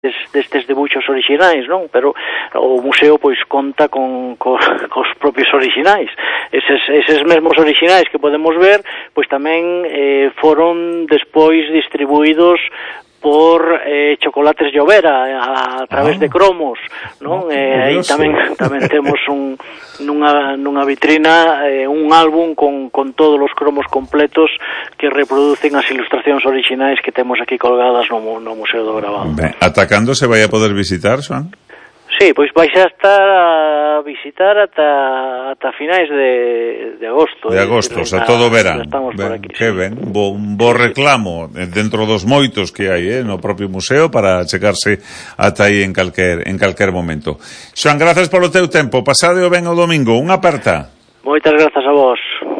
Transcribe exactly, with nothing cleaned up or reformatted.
destes debuxos orixinais, non? Pero o museo pois conta con, con cos propios orixinais. Eses, eses mesmos orixinais que podemos ver, pois tamén eh, foron despois distribuídos por eh, Chocolates Llovera a, a través ah. de cromos, non? Oh, eh, aí tamén tamén temos un nunha nunha vitrina eh, un álbum con con todos os cromos completos que reproducen as ilustracións orixinais que temos aquí colgadas no, no Museo do Gravado. Ben, ata cando se vai a poder visitar, Xoán? Sí, pois vais a estar a visitar ata ata finais de, de agosto. De agosto, o sea, todo verán. Estamos ben, por aquí. Que sí. ben, bo, un bo reclamo dentro dos moitos que hai, eh, no propio museo para chegarse ata aí en calquer en calquer momento. Xoán, grazas polo teu tempo. Pasadeo ben o domingo. Unha aperta. Moitas grazas a vos.